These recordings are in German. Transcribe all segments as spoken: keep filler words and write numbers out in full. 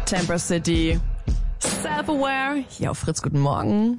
Temper City. Self-Aware. Hier auf Fritz, guten Morgen.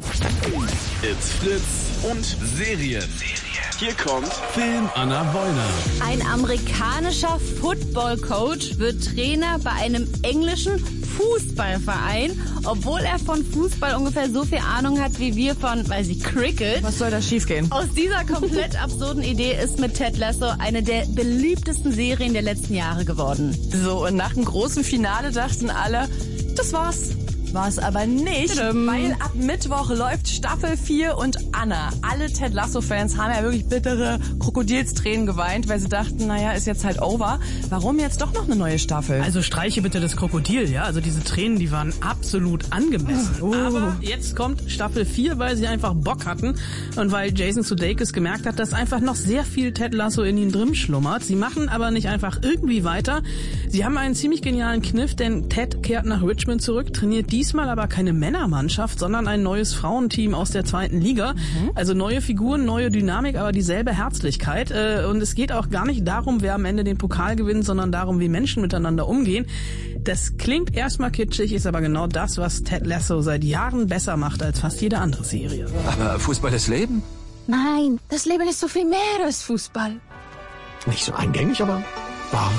It's Fritz und Serien. Hier kommt Film Anna Wollner. Ein amerikanischer Football-Coach wird Trainer bei einem englischen Fußballverein, obwohl er von Fußball ungefähr so viel Ahnung hat wie wir von, weiß ich, Cricket. Was soll da schiefgehen? Aus dieser komplett absurden Idee ist mit Ted Lasso eine der beliebtesten Serien der letzten Jahre geworden. So, und nach dem großen Finale dachten alle, das war's. War es aber nicht, weil ab Mittwoch läuft Staffel vier und Anna. Alle Ted Lasso-Fans haben ja wirklich bittere Krokodilstränen geweint, weil sie dachten, naja, ist jetzt halt over. Warum jetzt doch noch eine neue Staffel? Also streiche bitte das Krokodil, ja? Also diese Tränen, die waren absolut angemessen. Uh. Aber jetzt kommt Staffel vier, weil sie einfach Bock hatten und weil Jason Sudeikis gemerkt hat, dass einfach noch sehr viel Ted Lasso in ihnen drin schlummert. Sie machen aber nicht einfach irgendwie weiter. Sie haben einen ziemlich genialen Kniff, denn Ted kehrt nach Richmond zurück, trainiert die Diesmal aber keine Männermannschaft, sondern ein neues Frauenteam aus der zweiten Liga. Mhm. Also neue Figuren, neue Dynamik, aber dieselbe Herzlichkeit. Und es geht auch gar nicht darum, wer am Ende den Pokal gewinnt, sondern darum, wie Menschen miteinander umgehen. Das klingt erstmal kitschig, ist aber genau das, was Ted Lasso seit Jahren besser macht als fast jede andere Serie. Aber Fußball ist Leben? Nein, das Leben ist so viel mehr als Fußball. Nicht so eingängig, aber wahr.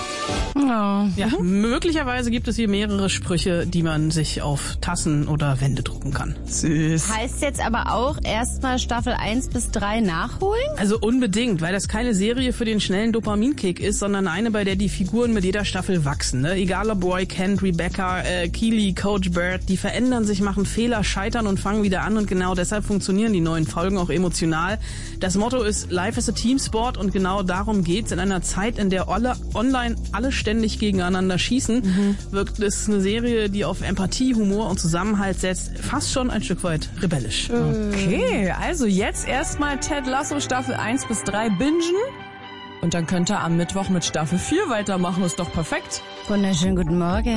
Ja, ja, möglicherweise gibt es hier mehrere Sprüche, die man sich auf Tassen oder Wände drucken kann. Süß. Heißt jetzt aber auch erstmal Staffel eins bis drei nachholen? Also unbedingt, weil das keine Serie für den schnellen Dopaminkick ist, sondern eine, bei der die Figuren mit jeder Staffel wachsen. Ne? Egal ob Roy, Kent, Rebecca, äh, Keely, Coach Bird, die verändern sich, machen Fehler, scheitern und fangen wieder an und genau deshalb funktionieren die neuen Folgen auch emotional. Das Motto ist Life is a Teamsport und genau darum geht's. In einer Zeit, in der alle, online alle ständig gegeneinander schießen, mhm. wirkt es eine Serie, die auf Empathie, Humor und Zusammenhalt setzt, fast schon ein Stück weit rebellisch. Okay, also jetzt erstmal Ted Lasso Staffel eins bis drei bingen und dann könnt ihr am Mittwoch mit Staffel vier weitermachen, ist doch perfekt. Wunderschönen guten Morgen.